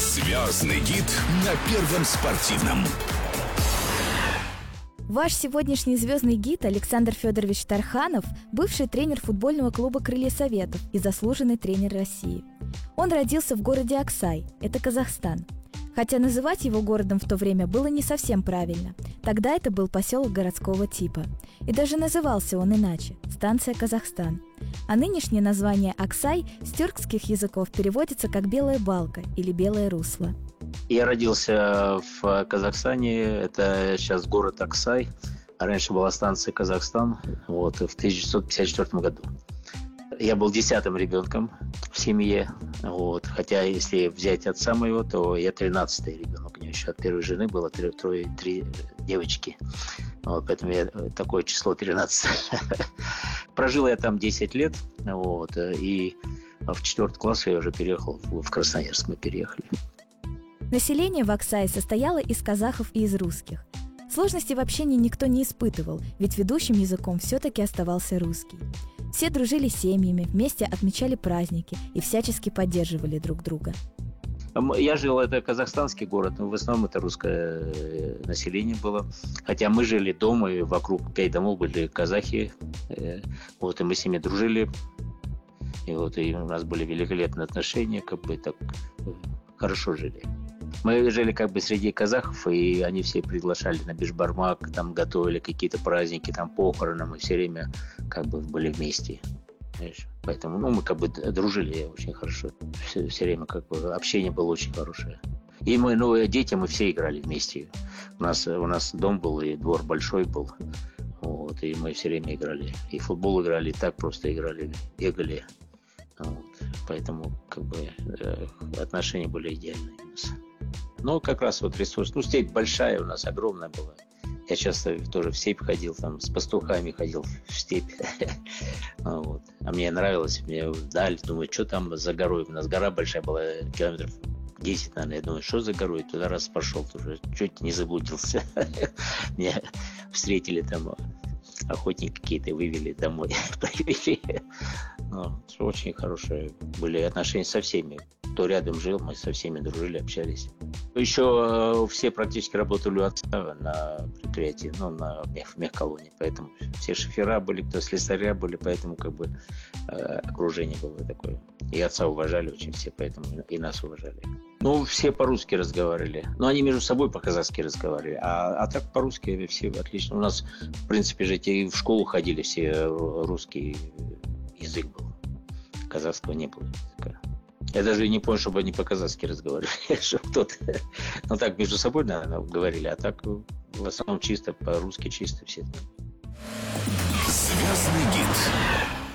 Звездный гид на Первом спортивном. Ваш сегодняшний звездный гид Александр Федорович Тарханов – бывший тренер футбольного клуба «Крылья Советов» и заслуженный тренер России. Он родился в городе Аксай, это Казахстан. Хотя называть его городом в то время было не совсем правильно. Тогда это был поселок городского типа. И даже назывался он иначе – станция Казахстан. А нынешнее название Аксай с тюркских языков переводится как «белая балка» или «белое русло». Я родился в Казахстане, это сейчас город Аксай, а раньше была станция Казахстан, в 1954 году. Я был 10-м ребенком в семье, хотя если взять отца моего, то я 13-й ребенок, у него еще от первой жены было три девочки, поэтому я такое число 13. Прожил я там 10 лет, и в 4 класс я уже переехал в Красноярск, мы переехали. Население в Аксае состояло из казахов и из русских. Сложностей в общении никто не испытывал, ведь ведущим языком все-таки оставался русский. Все дружили семьями, вместе отмечали праздники и всячески поддерживали друг друга. Я жил, это казахстанский город, но в основном это русское население было. Хотя мы жили дома, и вокруг 5 домов были казахи, и мы с ними дружили. И у нас были великолепные отношения, так хорошо жили. Мы жили среди казахов, и они все приглашали на бешбармак, там готовили какие-то праздники, там похороны, мы все время были вместе. Знаешь? Поэтому мы дружили очень хорошо. Все время общение было очень хорошее. И мы, дети, мы все играли вместе. У нас дом был, и двор большой был. И мы все время играли. И в футбол играли, и так просто играли, бегали. Поэтому отношения были идеальные у нас. Но как раз ресурс. Степь большая у нас, огромная была. Я часто тоже в степь ходил, там с пастухами ходил в степь. А мне нравилось, мне вдаль, думаю, что там за горой. У нас гора большая была, километров 10, наверное. Я думаю, что за горой? Туда раз пошел, тоже чуть не заблудился. Меня встретили там охотники какие-то, вывели домой. Очень хорошие были отношения со всеми. Кто рядом жил, мы со всеми дружили, общались. Еще все практически работали у отца на предприятии, в мехколонии. Поэтому все шофера были, кто слесаря были, поэтому окружение было такое. И отца уважали очень все, поэтому и нас уважали. Все по-русски разговаривали. Они между собой по-казахски разговаривали. А так по-русски все отлично. У нас, в принципе, же и в школу ходили все, русский язык был. Казахского не было языка. Я даже не помню, чтобы они по-казахски разговаривали, что кто-то. Так между собой, наверное, говорили, а так в основном чисто по-русски, чисто все. Звездный гид.